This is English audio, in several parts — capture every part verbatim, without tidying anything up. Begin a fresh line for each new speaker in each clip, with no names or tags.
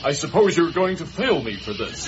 I suppose you're going to fail me for this.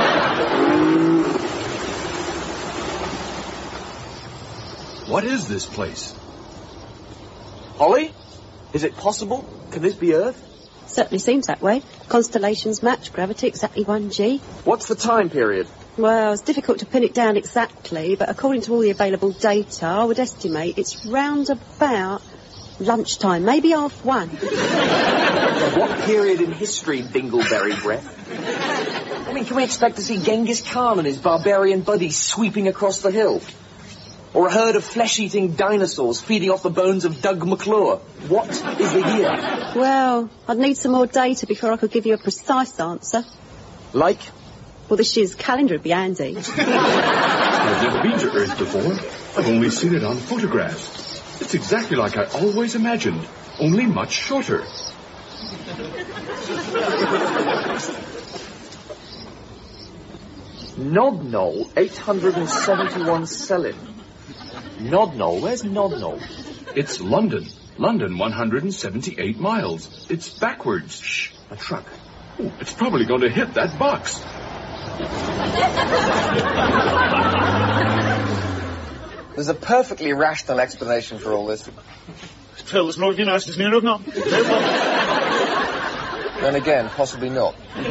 What is this place?
Holly? Is it possible? Can this be Earth?
Certainly seems that way. Constellations match, gravity exactly one G.
What's the time period?
Well, it's difficult to pin it down exactly, but according to all the available data, I would estimate it's round about lunchtime, maybe half one.
What period in history, Dingleberry breath? I mean, can we expect to see Genghis Khan and his barbarian buddies sweeping across the hill? Or a herd of flesh-eating dinosaurs feeding off the bones of Doug McClure? What is the year?
Well, I'd need some more data before I could give you a precise answer.
Like?
Well, this year's calendar would be handy.
I've never been to Earth before. I've only seen it on photographs. It's exactly like I always imagined, only much shorter.
Nodnol, eight hundred seventy-one Selin. Nodnol? Where's Nodnol?
It's London. London, one hundred seventy-eight miles. It's backwards. Shh, a truck. Oh, it's probably going to hit that box.
There's a perfectly rational explanation for all this. Then again, possibly not.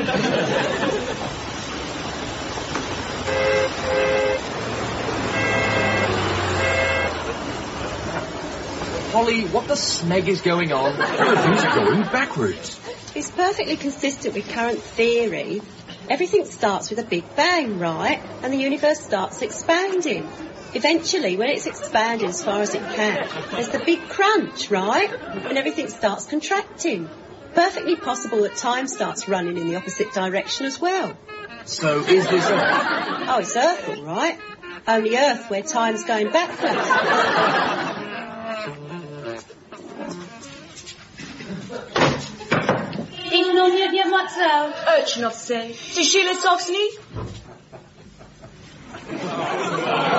Holly, what the smeg is going on?
Everything's going backwards.
It's perfectly consistent with current theory. Everything starts with a big bang, right? And the universe starts expanding. Eventually, when it's expanded as far as it can, there's the big crunch, right? And everything starts contracting. Perfectly possible that time starts running in the opposite direction as well.
So, is this Earth?
Oh, it's Earth, all right. Only Earth where time's going backwards.
Ich noch nie wie Matzel. Urchin of say. Ty Sheila Soxney?